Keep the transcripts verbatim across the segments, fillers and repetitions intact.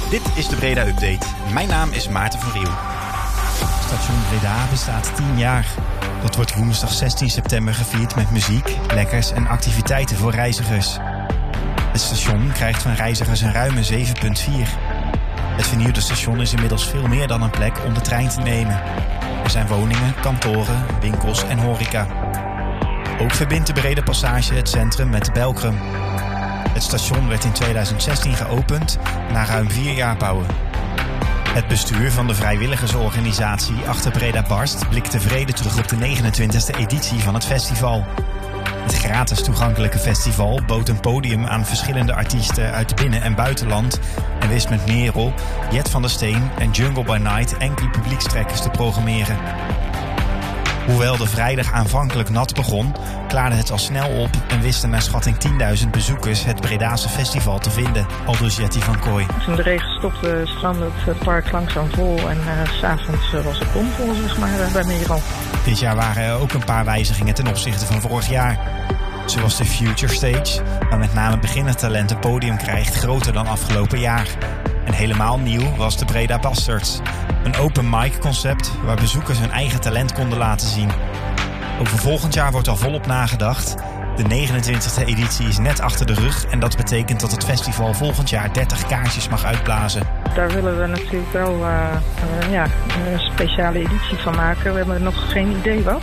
Dit is de Breda Update. Mijn naam is Maarten van Riel. Station Breda bestaat tien jaar. Dat wordt woensdag zestien september gevierd met muziek, lekkers en activiteiten voor reizigers. Het station krijgt van reizigers een ruime zeven komma vier. Het vernieuwde station is inmiddels veel meer dan een plek om de trein te nemen. Er zijn woningen, kantoren, winkels en horeca. Ook verbindt de Breda Passage het centrum met de Belkrum. Het station werd in tweeduizend zestien geopend na ruim vier jaar bouwen. Het bestuur van de vrijwilligersorganisatie Achter Breda Barst blikt tevreden terug op de negenentwintigste editie van het festival. Het gratis toegankelijke festival bood een podium aan verschillende artiesten uit binnen- en buitenland en wist met Merel, Jet van der Steen en Jungle by Night enkele publiekstrekkers te programmeren. Hoewel de vrijdag aanvankelijk nat begon, klaarde het al snel op en wisten naar schatting tienduizend bezoekers het Bredaanse festival te vinden, aldus Jetty van Kooi. Toen de regen stopte, strandde het park langzaam vol en uh, 's avonds uh, was het bomvol, zeg maar, uh, bij Merel. Dit jaar waren er ook een paar wijzigingen ten opzichte van vorig jaar. Zoals de Future Stage, waar met name beginnertalent een podium krijgt groter dan afgelopen jaar. En helemaal nieuw was de Breda Bastards. Een open mic concept waar bezoekers hun eigen talent konden laten zien. Over volgend jaar wordt al volop nagedacht. De negenentwintigste editie is net achter de rug en dat betekent dat het festival volgend jaar dertig kaarsjes mag uitblazen. Daar willen we natuurlijk wel uh, uh, ja, een speciale editie van maken. We hebben nog geen idee wat.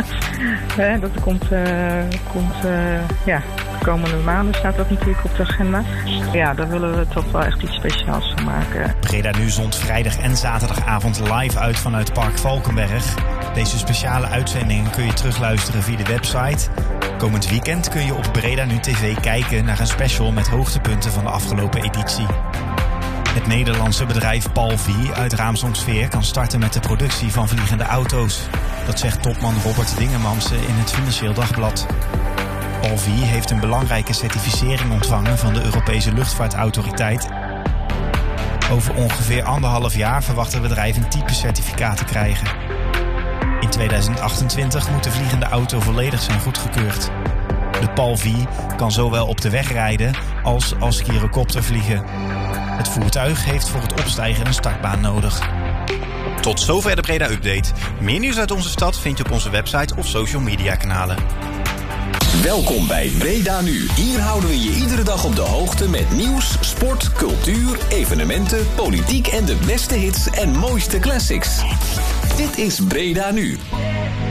dat komt, uh, komt uh, ja, de komende maanden staat dat natuurlijk op de agenda. Ja, daar willen we toch wel echt iets speciaals van maken. Breda Nu zond vrijdag en zaterdagavond live uit vanuit Park Valkenberg. Deze speciale uitzendingen kun je terugluisteren via de website. Komend weekend kun je op Breda Nu T V kijken naar een special met hoogtepunten van de afgelopen editie. Het Nederlandse bedrijf Palvi uit Raamsdonksveer kan starten met de productie van vliegende auto's. Dat zegt topman Robert Dingemansen in het Financieel Dagblad. Palvi heeft een belangrijke certificering ontvangen van de Europese Luchtvaartautoriteit. Over ongeveer anderhalf jaar verwacht het bedrijf een typecertificaat te krijgen. In tweeduizend achtentwintig moet de vliegende auto volledig zijn goedgekeurd. De Palvi kan zowel op de weg rijden als als gyrocopter vliegen. Het voertuig heeft voor het opstijgen een startbaan nodig. Tot zover de Breda Update. Meer nieuws uit onze stad vind je op onze website of social media kanalen. Welkom bij Breda Nu. Hier houden we je iedere dag op de hoogte met nieuws, sport, cultuur, evenementen, politiek en de beste hits en mooiste classics. Dit is Breda Nu.